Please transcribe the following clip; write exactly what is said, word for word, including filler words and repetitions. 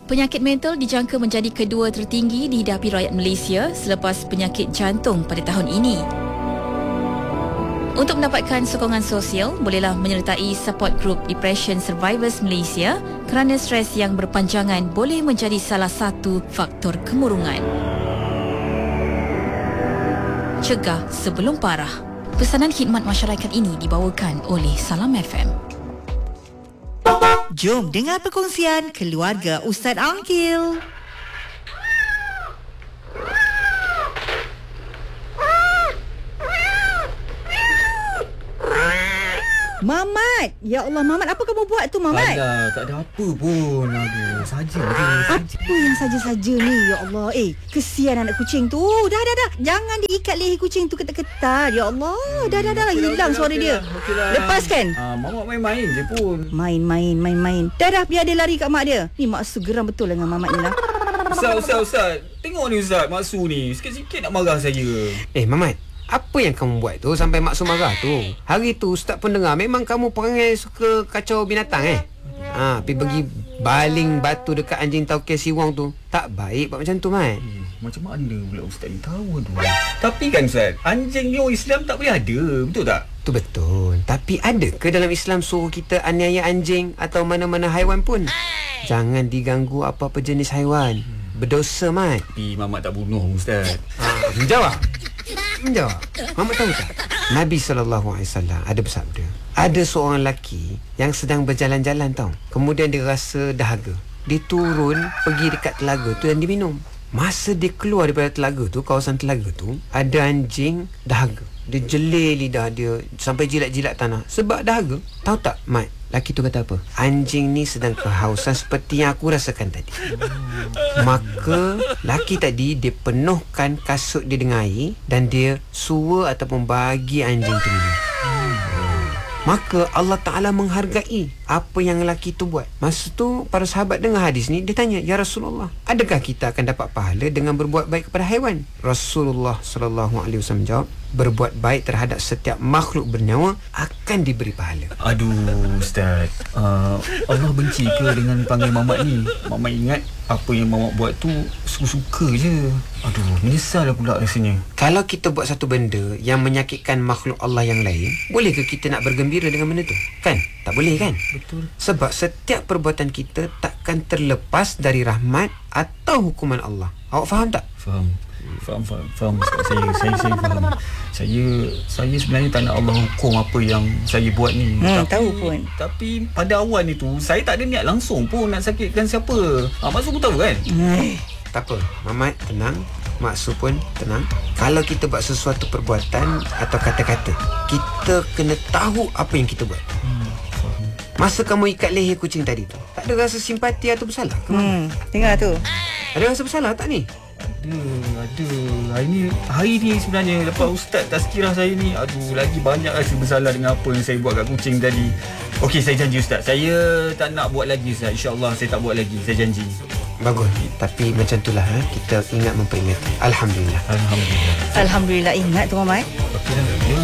Penyakit mental dijangka menjadi kedua tertinggi dihidapi rakyat Malaysia selepas penyakit jantung pada tahun ini. Untuk mendapatkan sokongan sosial, bolehlah menyertai Support Group Depression Survivors Malaysia kerana stres yang berpanjangan boleh menjadi salah satu faktor kemurungan. Cegah sebelum parah. Pesanan khidmat masyarakat ini dibawakan oleh Salam F M. Jom dengar perkongsian keluarga Ustaz Angkil. Mamat, ya Allah Mamat, apa kamu buat tu Mamat? Alah, tak ada apa pun. Aduh, saja je. Apa yang saja-saja ni, ya Allah. Eh, kesian anak kucing tu. Dah, dah, dah. Jangan diikat leher kucing tu ketat-ketat. Ya Allah, hmm, dah, dah, dah. Okay, hilang okay, suara okay, dia. Okay lah. Lepaskan. Ah, Mamat main-main je pun. Main-main, main-main. Dah, dah, biar dia lari kat mak dia. Ni mak Su geram betul dengan Mamat ni lah. Ustaz, Ustaz, Ustaz. Tengok ni Ustaz, Mak Su ni. Sikit-sikit nak marah saya. Eh, Mamat. Apa yang kamu buat tu sampai mak Su marah tu? Hari tu Ustaz pun dengar memang kamu perangai suka kacau binatang eh. Ha, pergi pergi baling batu dekat anjing tauke siwang tu. Tak baik buat macam tu, Mat. Eh, macam mana pula Ustaz ni tahu tu? Tapi kan Ustaz, anjing ni orang Islam tak boleh ada. Betul tak? Tu betul. Tapi ada ke dalam Islam suruh kita aniaya anjing atau mana-mana haiwan pun? Jangan diganggu apa-apa jenis haiwan. Berdosa, Mat. Tapi Mamat tak bunuh Ustaz. Ha, menjawab. Menjawab. Mamat tahu tak? Nabi sallallahu alaihi wasallam ada bersabda, ada seorang lelaki yang sedang berjalan-jalan tau. Kemudian dia rasa dahaga. Dia turun pergi dekat telaga tu dan dia minum. Masa dia keluar daripada telaga tu, kawasan telaga tu, ada anjing dahaga. Dia jelir lidah dia sampai jilat-jilat tanah sebab dahaga. Tahu tak, Mat? Laki tu kata apa? Anjing ni sedang kehausan seperti yang aku rasakan tadi. Maka laki tadi dia penuhkan kasut dia dengan air dan dia sua ataupun bagi anjing tu minum. Maka Allah Ta'ala menghargai apa yang lelaki tu buat. Masa tu para sahabat dengar hadis ni, dia tanya, "Ya Rasulullah, adakah kita akan dapat pahala dengan berbuat baik kepada haiwan?" Rasulullah sallallahu alaihi wasallam jawab, "Berbuat baik terhadap setiap makhluk bernyawa akan diberi pahala." Aduh Ustaz, uh, Allah benci ke dengan panggil Mamat ni? Mamat ingat apa yang Mamat buat tu suka-suka je. Aduh, menyesal pula rasanya. Kalau kita buat satu benda yang menyakitkan makhluk Allah yang lain, boleh ke kita nak bergembira dengan benda tu? Kan? Tak boleh kan? Betul. Sebab setiap perbuatan kita takkan terlepas dari rahmat atau hukuman Allah. Awak faham tak? Faham. Faham, faham, faham Ustaz. Saya, saya, saya faham. Saya, saya sebenarnya tak nak Allah hukum apa yang saya buat ni. Hmm, tapi, tahu pun. Tapi pada awal ni tu, saya tak ada niat langsung pun nak sakitkan siapa. Ah, Mak Su pun tahu kan? Eh. Tak apa, Mamat tenang, Mak Su pun tenang. Kalau kita buat sesuatu perbuatan atau kata-kata, kita kena tahu apa yang kita buat. Hmm, faham. Masa kamu ikat leher kucing tadi tu, tak ada rasa simpati atau bersalah ke? Hmm, dengar tu. Ada rasa bersalah tak ni? Ada, ada. Hari ni, hari ni sebenarnya lepas Ustaz tazkirah saya ni, aduh, lagi banyak rasa bersalah dengan apa yang saya buat kat kucing tadi. Okey, saya janji Ustaz, saya tak nak buat lagi Ustaz. InsyaAllah saya tak buat lagi, saya janji. Bagus. Tapi macam itulah, ha? Kita ingat memperingati. Alhamdulillah. Alhamdulillah. Alhamdulillah, ingat tu Mamat. Okey dah. Ya,